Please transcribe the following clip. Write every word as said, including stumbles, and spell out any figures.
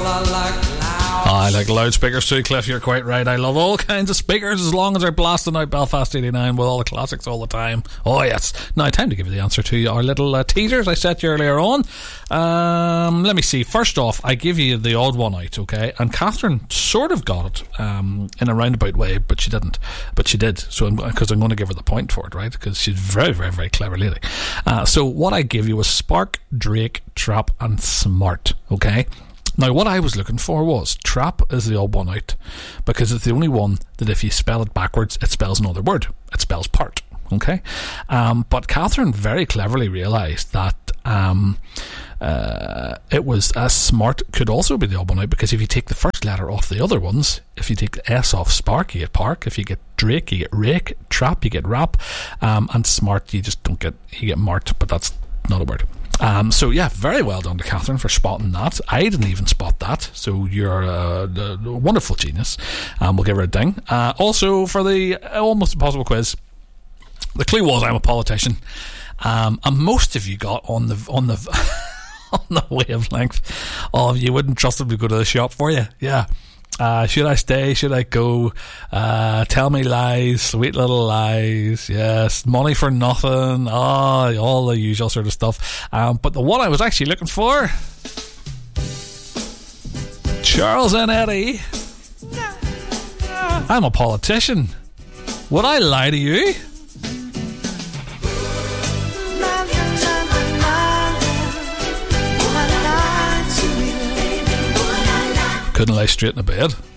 I like loudspeakers too, Cliff, you're quite right. I love all kinds of speakers as long as they're blasting out Belfast eighty-nine with all the classics all the time. Oh yes. Now time to give you the answer to our little uh, teasers I set you earlier on. Um, let me see. First off, I give you the odd one out, okay? And Catherine sort of got it um, in a roundabout way, but she didn't. But she did, so because I'm, I'm going to give her the point for it, right? Because she's very, very, very clever lady. Uh, so what I give you was Spark, Drake, Trap and Smart, okay? Now, what I was looking for was Trap is the odd one out because it's the only one that if you spell it backwards, it spells another word. It spells part, okay? Um, but Catherine very cleverly realised that um, uh, it was as Smart could also be the odd one out because if you take the first letter off the other ones, if you take the S off Spark, you get Park. If you get Drake, you get Rake. Trap, you get Rap. Um, and Smart, you just don't get, you get Mart, but that's not a word. Um, so yeah, very well done to Catherine for spotting that. I didn't even spot that, so you're a, a, a wonderful genius. Um, we'll give her a ding. Uh, also for the almost impossible quiz, the clue was I'm a politician, um, and most of you got on the on the on the wavelength of you wouldn't trust them to go to the shop for you. Yeah. Uh, should I stay? Should I go? Uh, tell me lies, sweet little lies. Yes, money for nothing. Oh, all the usual sort of stuff. Um, but the one I was actually looking for, Charles and Eddie. I'm a politician. Would I lie to you? Couldn't lie straight in the bed.